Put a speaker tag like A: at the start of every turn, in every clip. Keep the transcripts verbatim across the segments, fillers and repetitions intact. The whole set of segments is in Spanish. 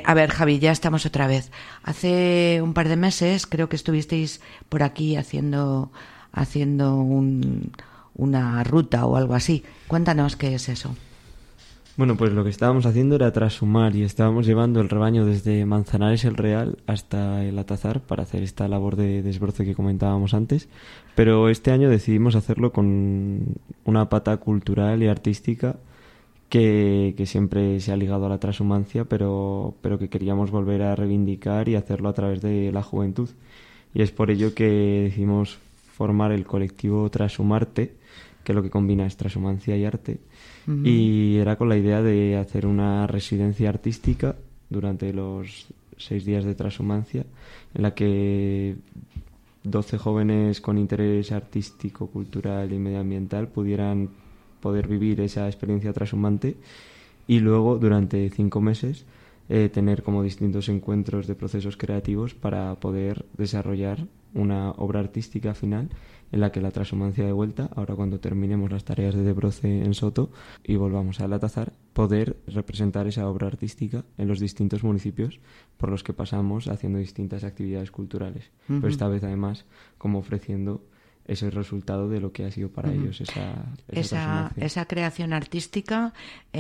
A: a ver, Javi, ya estamos otra vez. Hace un par de meses creo que estuvisteis por aquí haciendo, haciendo un, una ruta o algo así. Cuéntanos qué es eso.
B: Bueno, pues lo que estábamos haciendo era trashumar y estábamos llevando el rebaño desde Manzanares el Real hasta el Atazar para hacer esta labor de desbroce que comentábamos antes, pero este año decidimos hacerlo con una pata cultural y artística que, que siempre se ha ligado a la transhumancia, pero, pero que queríamos volver a reivindicar y hacerlo a través de la juventud. Y es por ello que decidimos formar el colectivo Trashumarte, que es lo que combina es transhumancia y arte. Uh-huh. Y era con la idea de hacer una residencia artística durante los seis días de transhumancia, en la que doce jóvenes con interés artístico, cultural y medioambiental pudieran poder vivir esa experiencia transhumante y luego durante cinco meses eh, tener como distintos encuentros de procesos creativos para poder desarrollar una obra artística final en la que la transhumancia de vuelta, ahora cuando terminemos las tareas de desbroce en Soto y volvamos al Atazar, poder representar esa obra artística en los distintos municipios por los que pasamos haciendo distintas actividades culturales. Uh-huh. Pero esta vez además como ofreciendo ese resultado de lo que ha sido para uh-huh. ellos esa
A: esa, esa, esa creación artística,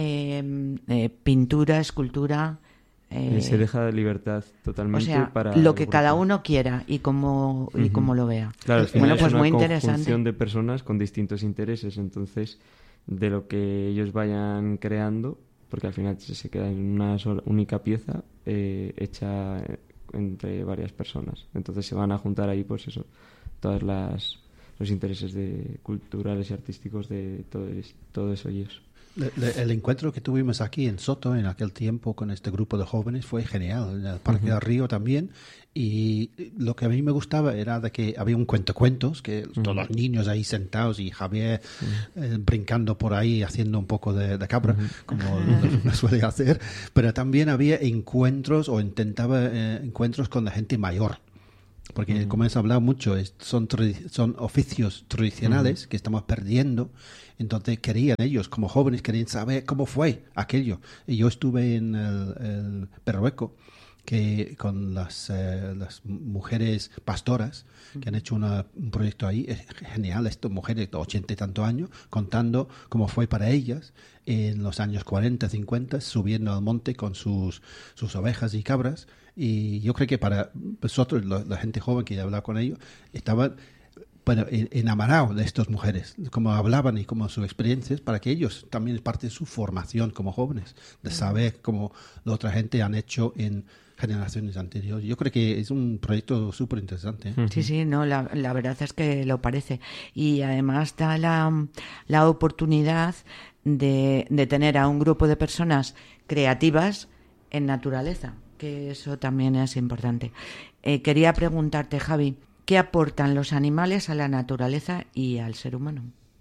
A: eh, eh, pintura, escultura...
B: Eh, se deja de libertad totalmente, o sea,
A: para
B: lo
A: que cada uno quiera y como uh-huh. y como lo vea.
B: Claro, al final bueno, pues es una muy interesante. Conjunción de personas con distintos intereses, entonces de lo que ellos vayan creando, porque al final se queda en una sola, única pieza eh, hecha entre varias personas. Entonces se van a juntar ahí, pues eso, todas las los intereses de culturales y artísticos de todo, todos ellos.
C: El encuentro que tuvimos aquí en Soto en aquel tiempo con este grupo de jóvenes fue genial, en el Parque uh-huh. del Río también, y lo que a mí me gustaba era de que había un cuentacuentos, que uh-huh. todos los niños ahí sentados y Javier uh-huh. eh, brincando por ahí haciendo un poco de, de cabra, uh-huh. como lo, lo suele hacer, pero también había encuentros o intentaba eh, encuentros con la gente mayor. Porque, uh-huh. como hemos hablado mucho, son, tradi- son oficios tradicionales uh-huh. que estamos perdiendo. Entonces querían ellos, como jóvenes, querían saber cómo fue aquello. Y yo estuve en el, el Berrueco, que con las, eh, las mujeres pastoras que han hecho una, un proyecto ahí. Es genial, estas mujeres de ochenta y tantos años, contando cómo fue para ellas en los años cuarenta, cincuenta, subiendo al monte con sus, sus ovejas y cabras. Y yo creo que para nosotros, la, la gente joven que he hablado con ellos, estaban bueno, enamorados de estas mujeres, cómo hablaban y cómo sus experiencias, para que ellos también es parte de su formación como jóvenes, de saber cómo la otra gente han hecho en generaciones anteriores. Yo creo que es un proyecto súper interesante, ¿eh?
A: Sí, sí, no, la, la verdad es que lo parece. Y además da la, la oportunidad de, de tener a un grupo de personas creativas en naturaleza, que eso también es importante. Eh, quería preguntarte, Javi, ¿qué aportan los animales a la naturaleza y al ser humano?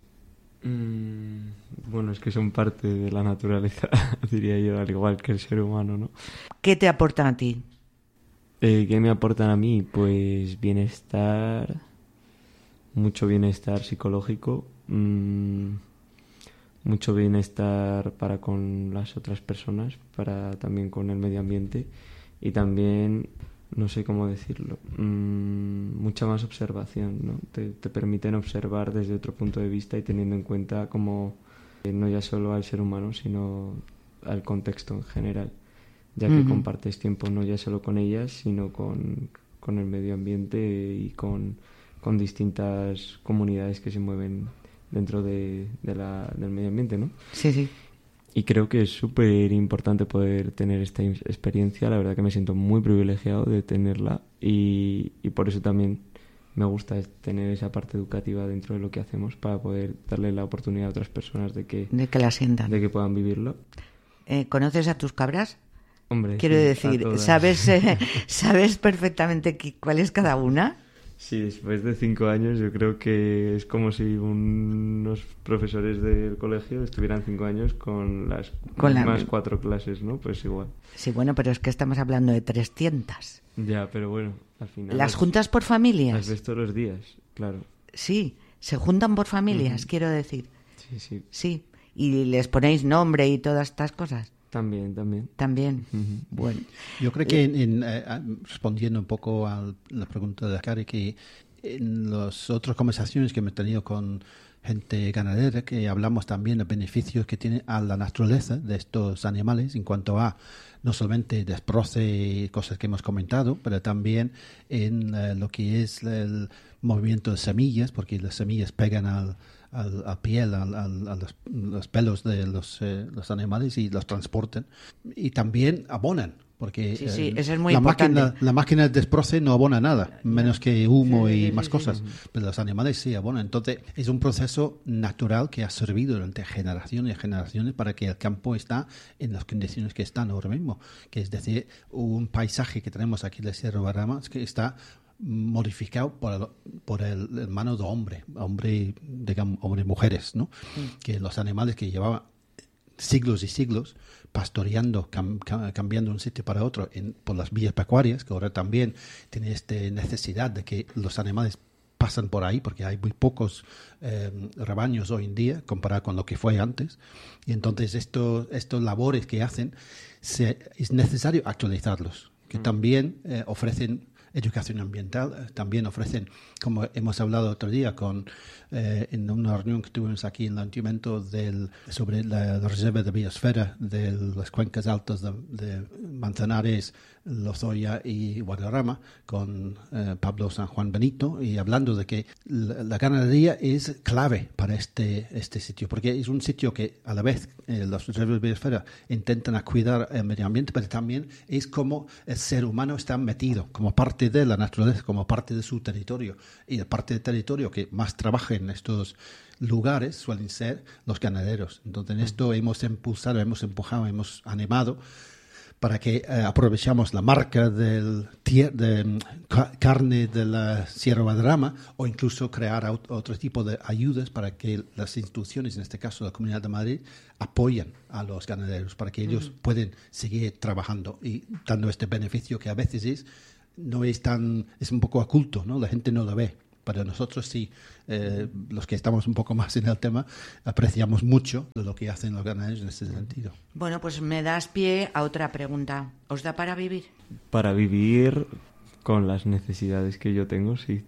B: Mm, bueno, es que son parte de la naturaleza, diría yo, al igual que el ser humano, ¿no?
A: ¿Qué te aportan a ti?
B: Eh, ¿Qué me aportan a mí? Pues bienestar, mucho bienestar psicológico, mmm, mucho bienestar para con las otras personas, para también con el medio ambiente y también, no sé cómo decirlo, mmm, mucha más observación, ¿no? Te, te permiten observar desde otro punto de vista y teniendo en cuenta como eh, no ya solo al ser humano, sino al contexto en general, ya que uh-huh. compartes tiempo no ya solo con ellas, sino con, con el medio ambiente y con, con distintas comunidades que se mueven dentro de, de la, del medio ambiente, ¿no?
A: Sí, sí.
B: Y creo que es súper importante poder tener esta experiencia. La verdad que me siento muy privilegiado de tenerla y, y por eso también me gusta tener esa parte educativa dentro de lo que hacemos para poder darle la oportunidad a otras personas de que,
A: de que la sientan,
B: de que puedan vivirlo.
A: Eh, ¿Conoces a tus cabras?
B: Hombre,
A: quiero
B: sí,
A: decir, ¿sabes, eh, ¿sabes perfectamente qué, cuál es cada una?
B: Sí, después de cinco años yo creo que es como si unos profesores del colegio estuvieran cinco años con las con mismas la... cuatro clases, ¿no? Pues igual.
A: Sí, bueno, pero es que estamos hablando de trescientas.
B: Ya, pero bueno, al final...
A: ¿Las juntas por familias?
B: Las ves todos los días, claro.
A: Sí, se juntan por familias, uh-huh. quiero decir.
B: Sí, sí.
A: Sí, y les ponéis nombre y todas estas cosas.
B: También, también.
A: También.
B: Uh-huh.
A: Bueno.
C: Yo creo que, en, en, eh, respondiendo un poco a la pregunta de Cari, que en las otras conversaciones que hemos tenido con gente ganadera, que hablamos también de beneficios que tiene a la naturaleza de estos animales en cuanto a no solamente desbroce y cosas que hemos comentado, pero también en uh, lo que es el movimiento de semillas, porque las semillas pegan al, al, a piel, al, al, a los, los pelos de los, eh, los animales y los transportan. Y también abonan. Porque
A: sí, sí,
C: eh,
A: eso es muy
C: la,
A: importante.
C: máquina, la máquina de desbroce no abona nada, menos que humo
A: sí,
C: y
A: sí,
C: más
A: sí,
C: cosas.
A: sí.
C: Pero los animales sí abonan. Entonces, es un proceso natural que ha servido durante generaciones y generaciones para que el campo está en las condiciones que están ahora mismo. Que es decir, un paisaje que tenemos aquí en la Sierra Barama que está modificado por el, por el, el mano de hombre, hombre, digamos, hombre mujeres, ¿no? Mm. Que los animales que llevaban siglos y siglos pastoreando, cam, cam, cambiando de un sitio para otro en, por las vías pecuarias, que ahora también tiene esta necesidad de que los animales pasan por ahí, porque hay muy pocos eh, rebaños hoy en día comparado con lo que fue antes. Y entonces estos, estos labores que hacen, se, es necesario actualizarlos, que mm. también eh, ofrecen educación ambiental, también ofrecen, como hemos hablado otro día con eh, en una reunión que tuvimos aquí en el Ayuntamiento del, sobre la, la reserva de biosfera de las cuencas altas de, de Manzanares, Lozoya y Guadarrama, con eh, Pablo San Juan Benito, y hablando de que la, la ganadería es clave para este, este sitio, porque es un sitio que a la vez eh, las reservas de biosfera intentan cuidar el medio ambiente, pero también es como el ser humano está metido como parte de la naturaleza, como parte de su territorio, y la parte del territorio que más trabaja en estos lugares suelen ser los ganaderos. Entonces en esto hemos impulsado, hemos empujado, hemos animado para que eh, aprovechamos la marca del tier, de ca- carne de la Sierra Guadarrama, o incluso crear ot- otro tipo de ayudas para que las instituciones, en este caso la Comunidad de Madrid, apoyen a los ganaderos para que ellos uh-huh. puedan seguir trabajando y dando este beneficio que a veces es no es tan es un poco oculto, ¿no? La gente no lo ve. Pero nosotros sí, eh, los que estamos un poco más en el tema, apreciamos mucho de lo que hacen los ganaderos en ese sentido.
A: Bueno, pues me das pie a otra pregunta. ¿Os da para vivir?
B: Para vivir con las necesidades que yo tengo, sí.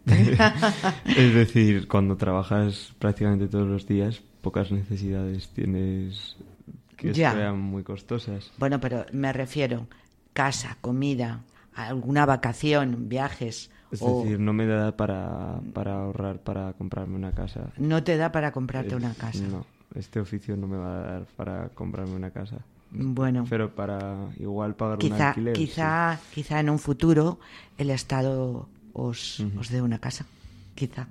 B: Es decir, cuando trabajas prácticamente todos los días, pocas necesidades tienes que
A: ya.
B: sean muy costosas.
A: Bueno, pero me refiero casa, comida, alguna vacación, viajes.
B: Es
A: o...
B: decir, no me da para, para ahorrar para comprarme una casa.
A: No te da para comprarte
B: es,
A: una casa.
B: No, este oficio no me va a dar para comprarme una casa.
A: Bueno.
B: Pero para igual pagar
A: quizá,
B: un alquiler.
A: Quizá, sí. quizá en un futuro el Estado os, uh-huh. os dé una casa. Quizá.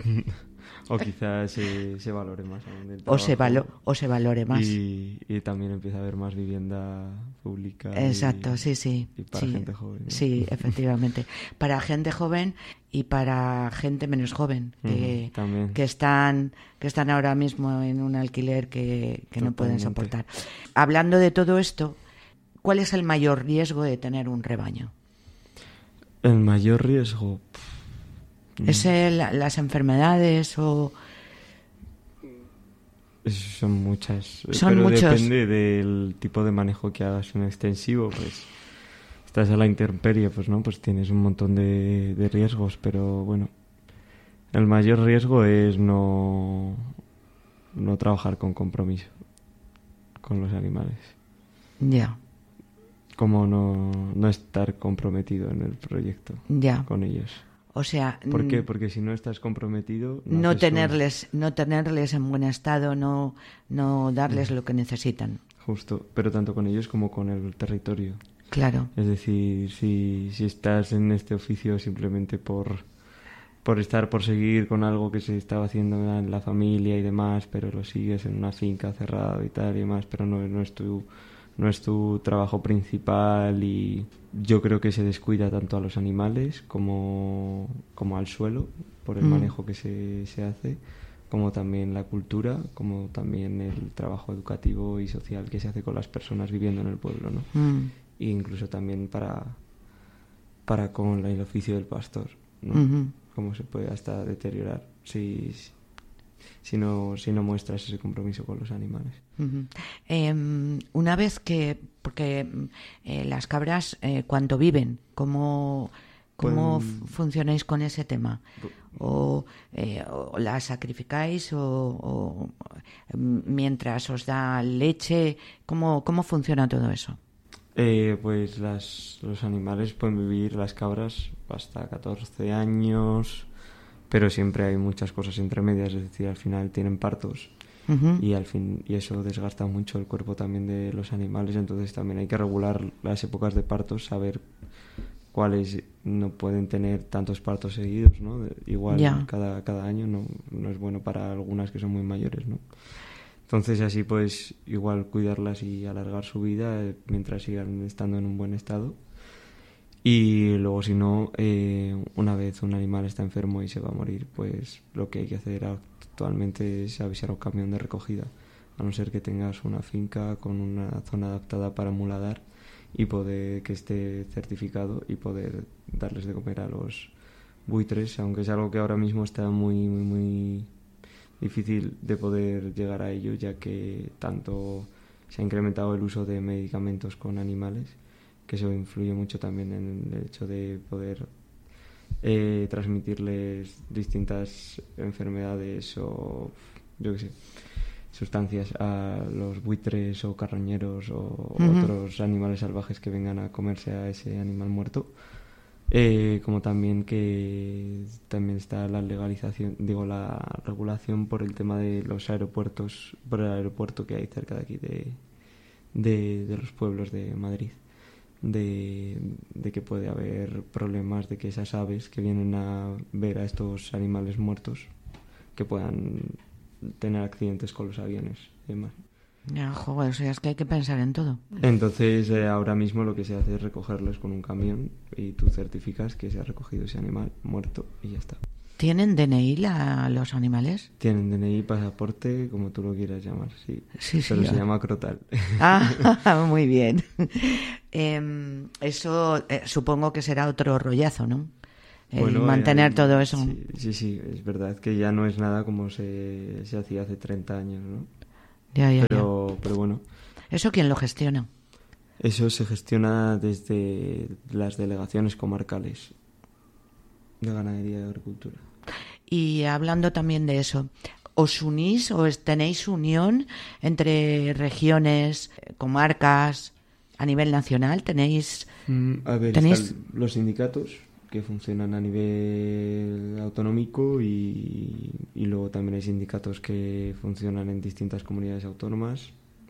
B: O quizás se, se valore más aún el
A: o se, valo, o se valore más.
B: Y, y también empieza a haber más vivienda pública.
A: Exacto,
B: y,
A: sí, sí.
B: Y para
A: sí,
B: gente joven. ¿no?
A: Sí, efectivamente. Para gente joven y para gente menos joven, que,
B: uh-huh,
A: que, están, que están ahora mismo en un alquiler que, que no pueden soportar. Hablando de todo esto, ¿cuál es el mayor riesgo de tener un rebaño?
B: El mayor riesgo...
A: ¿Es el, las enfermedades o...?
B: Son muchas.
A: Son
B: pero
A: muchos.
B: Depende del tipo de manejo que hagas. Un extensivo, pues estás a la intemperie, pues no, pues tienes un montón de, de riesgos, pero bueno, el mayor riesgo es no, no trabajar con compromiso con los animales.
A: Ya. Yeah.
B: Como no, no estar comprometido en el proyecto
A: ya yeah.
B: con ellos.
A: O sea,
B: ¿por qué? Porque si no estás comprometido, no,
A: no tenerles, un... no tenerles en buen estado, no, no darles mm. lo que necesitan.
B: Justo, pero tanto con ellos como con el territorio.
A: Claro.
B: Es decir, si, si estás en este oficio simplemente por, por estar, por seguir con algo que se estaba haciendo en la familia y demás, pero lo sigues en una finca cerrada y tal y demás, pero no, no es tu... no es tu trabajo principal, y yo creo que se descuida tanto a los animales como, como al suelo por el mm. manejo que se, se hace, como también la cultura, como también el trabajo educativo y social que se hace con las personas viviendo en el pueblo, ¿no?
A: Mm.
B: E incluso también para, para con el oficio del pastor, ¿no?
A: Mm-hmm.
B: Cómo se puede hasta deteriorar. Sí, sí. si no, si no muestras ese compromiso con los animales.
A: Uh-huh. Eh, una vez que, porque eh, las cabras eh, cuando viven, ¿cómo, cómo pues, f- funcionáis con ese tema? O, eh, o las sacrificáis o, o mientras os da leche, ¿cómo, cómo funciona todo eso?
B: Eh, pues las, los animales pueden vivir, las cabras, hasta catorce años, pero siempre hay muchas cosas entre medias, es decir, al final tienen partos. Uh-huh. y al fin y eso desgasta mucho el cuerpo también de los animales, entonces también hay que regular las épocas de partos, saber cuáles no pueden tener tantos partos seguidos, ¿no? Igual yeah. cada, cada año no, no es bueno para algunas que son muy mayores, ¿no? Entonces así pues igual cuidarlas y alargar su vida eh, mientras sigan estando en un buen estado. Y luego si no, eh, una vez un animal está enfermo y se va a morir, pues lo que hay que hacer actualmente es avisar a un camión de recogida, a no ser que tengas una finca con una zona adaptada para muladar y poder que esté certificado y poder darles de comer a los buitres, aunque es algo que ahora mismo está muy muy muy difícil de poder llegar a ello, ya que tanto se ha incrementado el uso de medicamentos con animales, que eso influye mucho también en el hecho de poder eh, transmitirles distintas enfermedades o yo qué sé, sustancias a los buitres o carroñeros o uh-huh. otros animales salvajes que vengan a comerse a ese animal muerto. Eh, como también que también está la legalización, digo la regulación por el tema de los aeropuertos, por el aeropuerto que hay cerca de aquí de, de, de los pueblos de Madrid, de, de que puede haber problemas de que esas aves que vienen a ver a estos animales muertos que puedan tener accidentes con los aviones y demás.
A: Ya, joder, o sea, es que hay que pensar en todo.
B: Entonces, eh, ahora mismo lo que se hace es recogerlos con un camión y tú certificas que se ha recogido ese animal muerto y ya está.
A: ¿Tienen D N I la, los animales?
B: Tienen D N I, pasaporte, como tú lo quieras llamar, sí.
A: Sí, sí.
B: Pero
A: ya.
B: se llama crotal.
A: Ah, muy bien. eh, eso eh, supongo que será otro rollazo, ¿no? El bueno, mantener eh, todo eso.
B: Sí, sí, sí, es verdad que ya no es nada como se, se hacía hace treinta años, ¿no?
A: Ya, ya,
B: pero,
A: ya.
B: pero bueno.
A: ¿Eso quién lo gestiona?
B: Eso se gestiona desde las delegaciones comarcales de ganadería y agricultura.
A: Y hablando también de eso, ¿os unís o tenéis unión entre regiones, comarcas, a nivel nacional? ¿Tenéis...?
B: Mm, a ver,
A: ¿tenéis...
B: están los sindicatos que funcionan a nivel autonómico y, y luego también hay sindicatos que funcionan en distintas comunidades autónomas,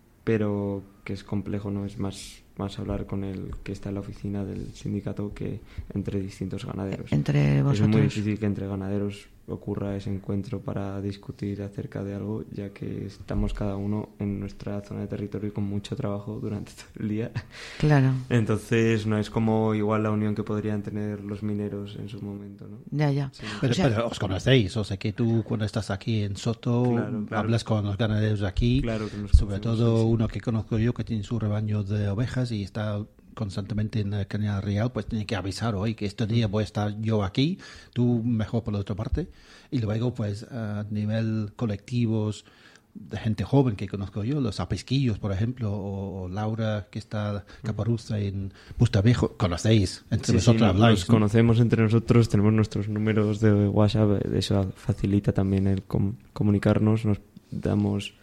B: pero que es complejo, ¿no? Es más, más hablar con el que está en la oficina del sindicato que entre distintos ganaderos.
A: Entre vosotros.
B: Es muy difícil que entre ganaderos ocurra ese encuentro para discutir acerca de algo, ya que estamos cada uno en nuestra zona de territorio con mucho trabajo durante todo el día.
A: Claro.
B: Entonces no es como igual la unión que podrían tener los mineros en su momento, ¿no?
A: Ya, ya.
C: Sí. Pero, o sea, pero os conocéis, o sea que tú cuando estás aquí en Soto
B: claro, claro.
C: hablas con los ganaderos de aquí,
B: claro que nos
C: sobre todo sí, sí. uno que conozco yo que tiene su rebaño de ovejas y está constantemente en el Canal Real, pues tiene que avisar hoy que este día voy a estar yo aquí, tú mejor por la otra parte, y luego pues a nivel colectivos de gente joven que conozco yo, los Apisquillos por ejemplo, o, o Laura que está Caparruza en Bustavejo, conocéis, entre
B: sí,
C: vosotros
B: sí,
C: habláis.
B: Nos ¿no? conocemos entre nosotros, tenemos nuestros números de WhatsApp, eso facilita también el com- comunicarnos, nos damos...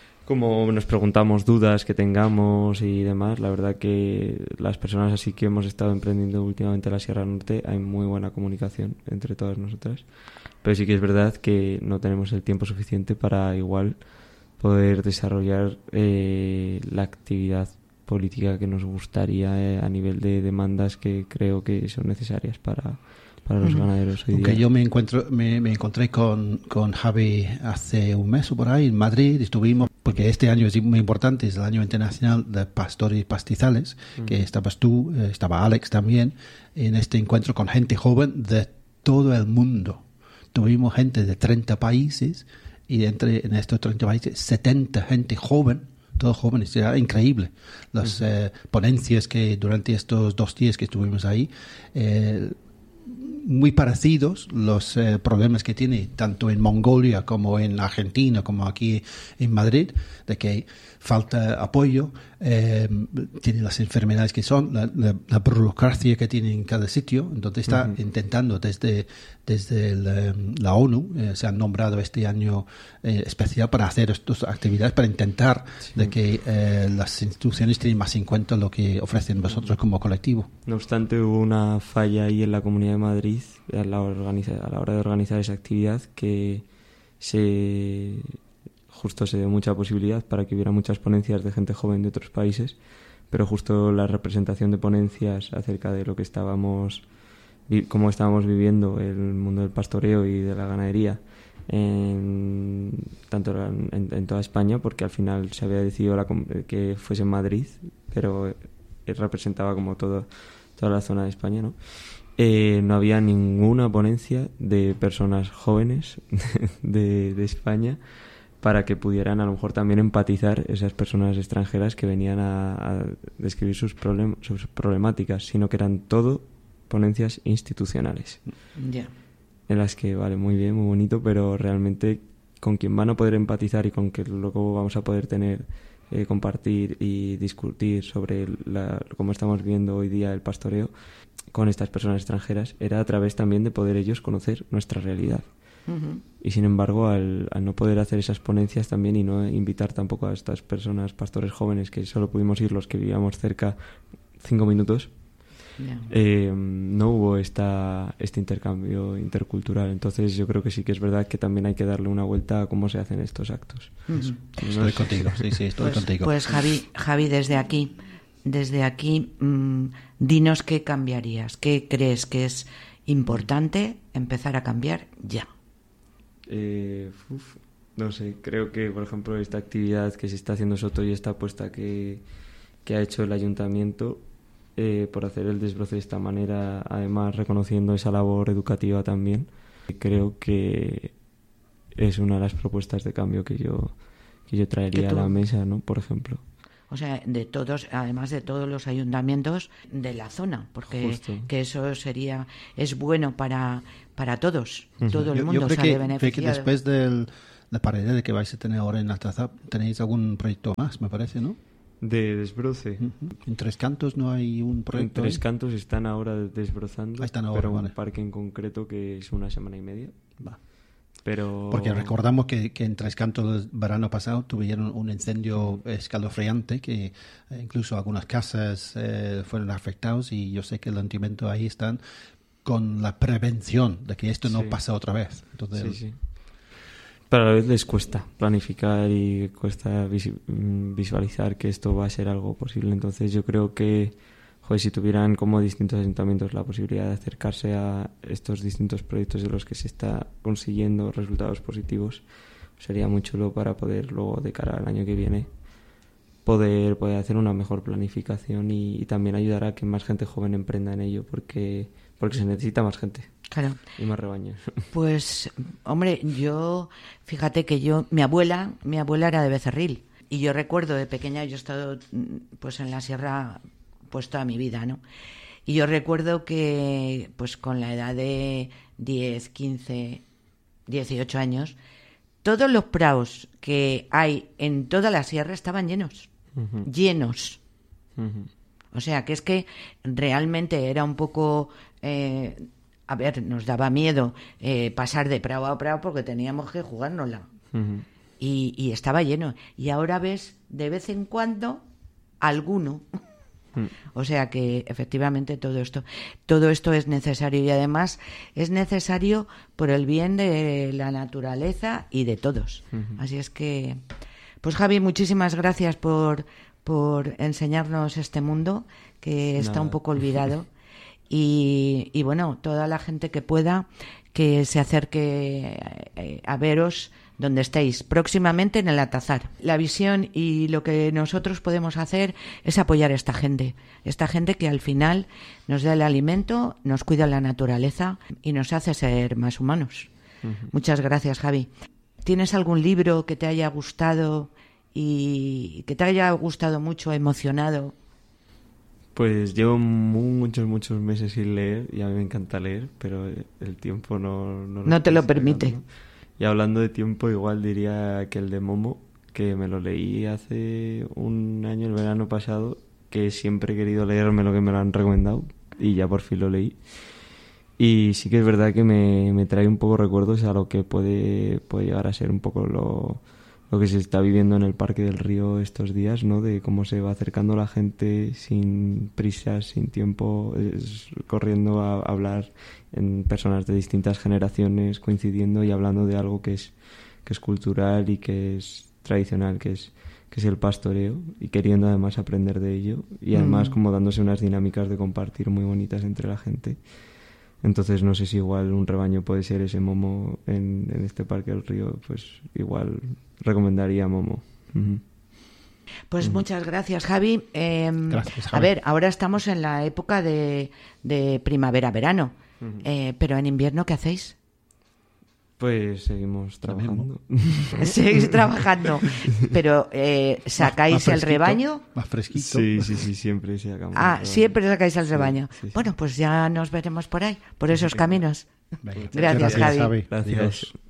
B: como nos preguntamos dudas que tengamos y demás. La verdad que las personas así que hemos estado emprendiendo últimamente la Sierra Norte, hay muy buena comunicación entre todas nosotras. Pero sí que es verdad que no tenemos el tiempo suficiente para igual poder desarrollar eh, la actividad política que nos gustaría eh, a nivel de demandas que creo que son necesarias para... para los ganaderos hoy
C: Aunque
B: día.
C: yo me encuentro me, me encontré con, con Javi hace un mes o por ahí en Madrid, estuvimos, porque este año es muy importante, es el año internacional de pastores y pastizales, mm. que estabas tú, estaba Alex también, en este encuentro con gente joven de todo el mundo. Tuvimos gente de treinta países y entre en estos treinta países setenta gente joven, todos jóvenes, era increíble. Las uh-huh. eh, ponencias que durante estos dos días que estuvimos ahí, eh, muy parecidos los eh, problemas que tiene tanto en Mongolia como en Argentina como aquí en Madrid, de que falta apoyo, eh, tiene las enfermedades que son, la, la, la burocracia que tiene en cada sitio. Entonces está uh-huh. intentando desde, desde el, la ONU, eh, se han nombrado este año eh, especial para hacer estas actividades, para intentar sí. de que eh, las instituciones tienen más en cuenta lo que ofrecen vosotros como colectivo.
B: No obstante, hubo una falla ahí en la Comunidad de Madrid a la, organiza, a la hora de organizar esa actividad, que se justo se dio mucha posibilidad para que hubiera muchas ponencias de gente joven de otros países, pero justo la representación de ponencias acerca de lo que estábamos, cómo estábamos viviendo el mundo del pastoreo y de la ganadería en, tanto en, en toda España, porque al final se había decidido la, que fuese en Madrid, pero representaba como todo, toda la zona de España, ¿no? Eh, no había ninguna ponencia de personas jóvenes de, de España para que pudieran a lo mejor también empatizar esas personas extranjeras que venían a, a describir sus, problem, sus problemáticas, sino que eran todo ponencias institucionales.
A: Ya. Yeah.
B: En las que, vale, muy bien, muy bonito, pero realmente con quien van a poder empatizar y con que luego vamos a poder tener, eh, compartir y discutir sobre la, cómo estamos viviendo hoy día el pastoreo con estas personas extranjeras, era a través también de poder ellos conocer nuestra realidad. Uh-huh. Y sin embargo, al, al no poder hacer esas ponencias también y no invitar tampoco a estas personas, pastores jóvenes, que solo pudimos ir los que vivíamos cerca cinco minutos, yeah. eh, no hubo esta, este intercambio intercultural. Entonces yo creo que sí que es verdad que también hay que darle una vuelta a cómo se hacen estos actos.
A: Uh-huh.
C: No estoy contigo, sí, sí, estoy
A: pues,
C: contigo.
A: Pues Javi, Javi, desde aquí, desde aquí, mmm, dinos qué cambiarías, qué crees que es importante empezar a cambiar ya.
B: Eh, uf, no sé, creo que por ejemplo esta actividad que se está haciendo Soto y esta apuesta que, que ha hecho el ayuntamiento eh, por hacer el desbroce de esta manera, además reconociendo esa labor educativa también, creo que es una de las propuestas de cambio que yo, que yo traería a la mesa, ¿no? Por ejemplo.
A: O sea, de todos, además de todos los ayuntamientos de la zona, porque Justo. que eso sería, es bueno para, para todos, uh-huh. todo el
C: yo,
A: mundo
C: yo creo
A: sale
C: que,
A: beneficiado.
C: Creo que después de la pared que vais a tener ahora en Altazar, tenéis algún proyecto más, me parece, ¿no?
B: De desbroce.
C: Uh-huh. En Tres Cantos no hay un proyecto.
B: En Tres
C: ahí?
B: Cantos están ahora desbrozando,
C: están ahora,
B: pero
C: vale.
B: un parque en concreto que es una semana y media.
C: Va.
B: Pero...
C: Porque recordamos que, que en Tres Cantos el verano pasado tuvieron un incendio escalofriante que eh, incluso algunas casas eh, fueron afectadas, y yo sé que el ayuntamiento ahí están con la prevención de que esto no sí. pase otra vez. Entonces,
B: sí, sí. Pero a la vez les cuesta planificar y cuesta vis- visualizar que esto va a ser algo posible. Entonces yo creo que joder, si tuvieran como distintos ayuntamientos la posibilidad de acercarse a estos distintos proyectos de los que se está consiguiendo resultados positivos, sería muy chulo para poder luego, de cara al año que viene, poder, poder hacer una mejor planificación y, y también ayudar a que más gente joven emprenda en ello, porque, porque se necesita más gente.
A: Claro.
B: Y más rebaños.
A: Pues, hombre, yo, fíjate que yo, mi abuela, mi abuela era de Becerril, y yo recuerdo de pequeña, yo he estado pues en la sierra pues toda mi vida, ¿no? Y yo recuerdo que pues con la edad de diez, quince, dieciocho años, todos los prados que hay en toda la sierra estaban llenos, uh-huh. llenos. Uh-huh. O sea, que es que realmente era un poco... Eh, a ver, nos daba miedo eh, pasar de prado a prado porque teníamos que jugárnosla. Uh-huh. Y, y estaba lleno. Y ahora ves de vez en cuando alguno... O sea que efectivamente todo esto todo esto es necesario, y además es necesario por el bien de la naturaleza y de todos. Uh-huh. Así es que, pues Javi, muchísimas gracias por, por enseñarnos este mundo que está Nada. un poco olvidado. Y, y bueno, toda la gente que pueda que se acerque a veros donde estéis, próximamente en el Altazar. La visión y lo que nosotros podemos hacer es apoyar a esta gente, esta gente que al final nos da el alimento, nos cuida la naturaleza y nos hace ser más humanos. Uh-huh. Muchas gracias, Javi. ¿Tienes algún libro que te haya gustado y que te haya gustado mucho, emocionado?
B: Pues llevo muchos, muchos meses sin leer y a mí me encanta leer, pero el tiempo no... No,
A: no te lo
B: estoy
A: permite.
B: sacando. Y hablando de tiempo, igual diría que el de Momo, que me lo leí hace un año, el verano pasado, que siempre he querido leerme lo que me lo han recomendado y ya por fin lo leí. Y sí que es verdad que me, me trae un poco recuerdos a lo que puede, puede llegar a ser un poco lo... lo que se está viviendo en el Parque del Río estos días, ¿no? De cómo se va acercando la gente sin prisas, sin tiempo, es, corriendo a, a hablar en personas de distintas generaciones, coincidiendo y hablando de algo que es que es cultural y que es tradicional, que es que es el pastoreo, y queriendo además aprender de ello y además mm. como dándose unas dinámicas de compartir muy bonitas entre la gente. Entonces no sé si igual un rebaño puede ser ese Momo en, en este Parque del Río, pues igual recomendaría Momo. Uh-huh.
A: Pues uh-huh. muchas gracias, Javi. Eh,
C: gracias, Javi.
A: A ver, ahora estamos en la época de, de primavera-verano, uh-huh. eh, pero en invierno, ¿qué hacéis?
B: Pues seguimos trabajando.
A: Seguís trabajando, pero eh, ¿sacáis más, más el rebaño?
C: Más fresquito.
B: Sí, sí, sí, siempre sacamos.
A: Ah, siempre sacáis el rebaño. Sí, sí, sí. Bueno, pues ya nos veremos por ahí, por esos caminos.
C: Venga.
A: Gracias,
C: Gracias,
A: Javi.
C: Javi. Gracias.